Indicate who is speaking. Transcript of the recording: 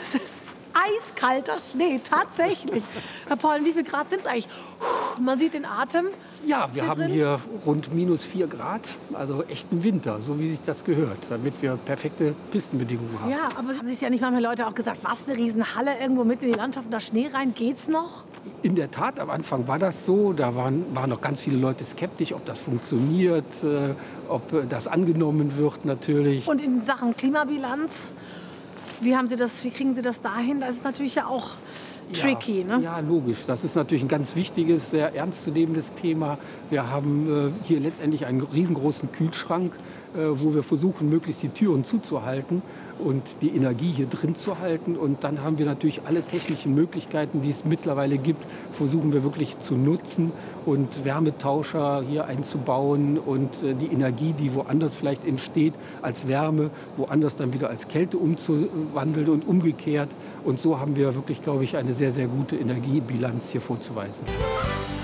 Speaker 1: Es ist eiskalter Schnee, tatsächlich. Herr Paul, wie viel Grad sind es eigentlich? Man sieht den Atem.
Speaker 2: Ja, wir haben hier rund -4 Grad, also echten Winter, so wie sich das gehört, damit wir perfekte Pistenbedingungen haben.
Speaker 1: Ja, aber haben sich ja nicht manchmal Leute auch gesagt, was, eine Riesenhalle irgendwo mitten in die Landschaft und da Schnee rein, geht's noch?
Speaker 2: In der Tat, am Anfang war das so. Da waren noch ganz viele Leute skeptisch, ob das funktioniert, ob das angenommen wird natürlich.
Speaker 1: Und in Sachen Klimabilanz, wie kriegen Sie das dahin? Da ist es natürlich ja auch tricky,
Speaker 2: ja,
Speaker 1: ne?
Speaker 2: Ja, logisch. Das ist natürlich ein ganz wichtiges, sehr ernstzunehmendes Thema. Wir haben hier letztendlich einen riesengroßen Kühlschrank, wo wir versuchen, möglichst die Türen zuzuhalten und die Energie hier drin zu halten. Und dann haben wir natürlich alle technischen Möglichkeiten, die es mittlerweile gibt, versuchen wir wirklich zu nutzen und Wärmetauscher hier einzubauen und die Energie, die woanders vielleicht entsteht, als Wärme, woanders dann wieder als Kälte umzuwandeln und umgekehrt. Und so haben wir wirklich, glaube ich, eine sehr, sehr gute Energiebilanz hier vorzuweisen.